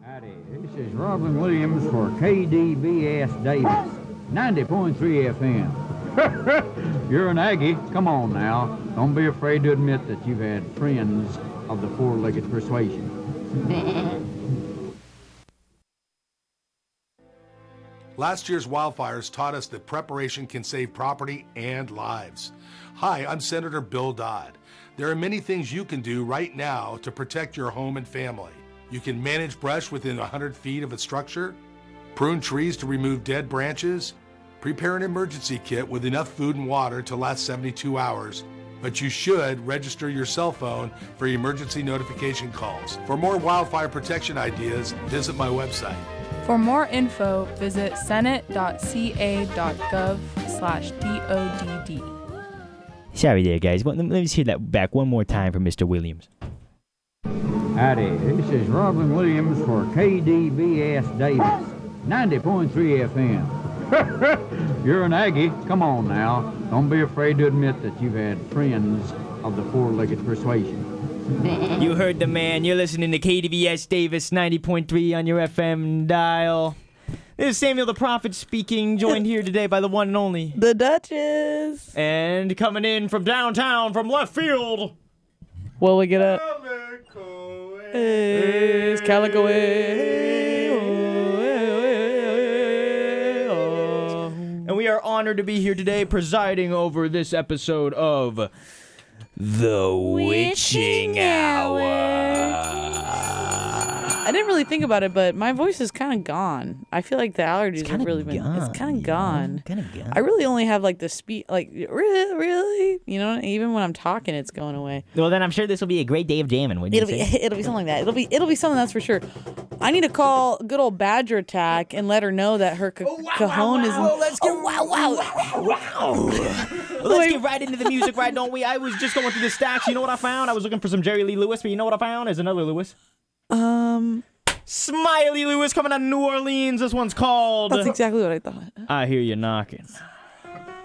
Howdy, this is Robin Williams for KDBS Davis, 90.3 FM. You're an Aggie. Come on now. Don't be afraid to admit that you've had friends of the four-legged persuasion. Last year's wildfires taught us that preparation can save property and lives. Hi, I'm Senator Bill Dodd. There are many things you can do right now to protect your home and family. You can manage brush within 100 feet of a structure, prune trees to remove dead branches, prepare an emergency kit with enough food and water to last 72 hours, but you should register your cell phone for emergency notification calls. For more wildfire protection ideas, visit my website. For more info, visit senate.ca.gov/DODD. Sorry there, guys. Let me just hear that back one more time from Mr. Williams. Howdy, this is Robin Williams for KDBS Davis, 90.3 FM. You're an Aggie. Come on now. Don't be afraid to admit that you've had friends of the four-legged persuasion. You heard the man. You're listening to KDVS Davis 90.3 on your FM dial. This is Samuel the Prophet speaking, joined here today by the one and only the Duchess. And coming in from downtown, from left field. Well, we get up. It's Calico. And we are honored to be here today presiding over this episode of The Witching Hour. I didn't really think about it, but my voice is kind of gone. I feel like the allergies have really been. It's kind of gone. Kind of gone. I really only have like the like really, you know. Even when I'm talking, it's going away. Well, then I'm sure this will be a great day of jamming. It'll be something like that. It'll be something, that's for sure. I need to call good old Badger Attack and let her know that her cajon is. Let's get wow. Let's get right into the music, right? Don't we? I was just going through the stacks. You know what I found? I was looking for some Jerry Lee Lewis, but you know what I found? There's another Lewis. Smiley Lewis coming out of New Orleans. This one's called That's exactly what I thought. I Hear You Knocking.